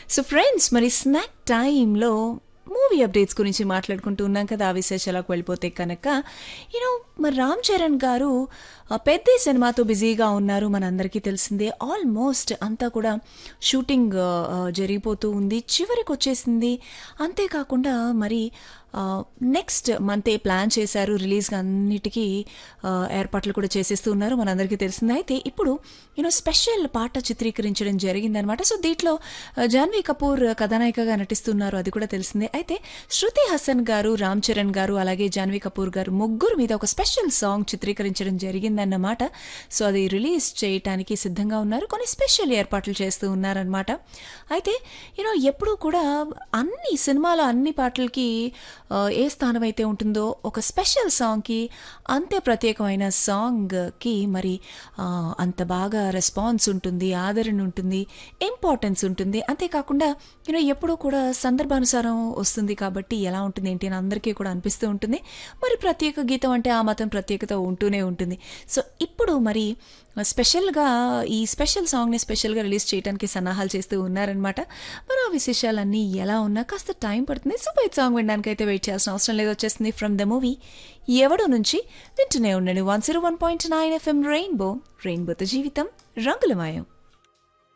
So friends, మరి snack టైంలో movie updates గురించి మాట్లాడుకుంటూ ఉన్నాం కదా. ఆ విశేషాలకు వెళ్ళిపోతే కనుక మరి రామ్ చరణ్ గారు పెద్ద సినిమాతో బిజీగా ఉన్నారు, మనందరికీ తెలిసిందే. ఆల్మోస్ట్ అంతా కూడా షూటింగ్ జరిగిపోతూ ఉంది, చివరికి వచ్చేసింది. అంతేకాకుండా మరి నెక్స్ట్ మంతే ప్లాన్ చేశారు రిలీజ్గా, అన్నిటికీ ఏర్పాట్లు కూడా చేసేస్తూ ఉన్నారు, మనందరికీ తెలిసిందే. అయితే ఇప్పుడు స్పెషల్ పాట చిత్రీకరించడం జరిగిందనమాట. సో దీంట్లో జాన్వీ కపూర్ కథానాయికగా నటిస్తున్నారు, అది కూడా తెలిసిందే. అయితే శృతి హాసన్ గారు, రామ్ చరణ్ గారు, అలాగే జాన్వీ కపూర్ గారు ముగ్గురు మీద ఒక స్పెషల్ సాంగ్ చిత్రీకరించడం జరిగిందన్నమాట. సో అది రిలీజ్ చేయటానికి సిద్ధంగా ఉన్నారు, కొన్ని స్పెషల్ ఏర్పాట్లు చేస్తూ ఉన్నారనమాట. అయితే ఎప్పుడూ కూడా అన్ని సినిమాలో అన్ని పాటలకి ఏ స్థానం అయితే ఉంటుందో, ఒక స్పెషల్ సాంగ్కి అంతే ప్రత్యేకమైన సాంగ్కి మరి అంత బాగా రెస్పాన్స్ ఉంటుంది, ఆదరణ ఉంటుంది, ఇంపార్టెన్స్ ఉంటుంది. అంతేకాకుండా ఎప్పుడూ కూడా సందర్భానుసారం వస్తుంది కాబట్టి ఎలా ఉంటుంది ఏంటి అని అందరికీ కూడా అనిపిస్తూ ఉంటుంది. మరి ప్రత్యేక గీతం అంటే ఆ మాత్రం ప్రత్యేకత ఉంటూనే ఉంటుంది. సో ఇప్పుడు మరి స్పెషల్గా ఈ స్పెషల్ సాంగ్ని స్పెషల్గా రిలీజ్ చేయడానికి సన్నాహాలు చేస్తూ ఉన్నారనమాట. మరి ఆ విశేషాలన్నీ ఎలా ఉన్నా కాస్త టైం పడుతుంది. సూపర్ సాంగ్ వినడానికి అయితే వెయిట్ చేయాల్సిన అవసరం లేదు, వచ్చేస్తుంది ఫ్రమ్ ద మూవీ ఎవడో నుంచి. వింటూనే ఉండండి 101.9 FM రెయిన్బోతో జీవితం రంగులమయం.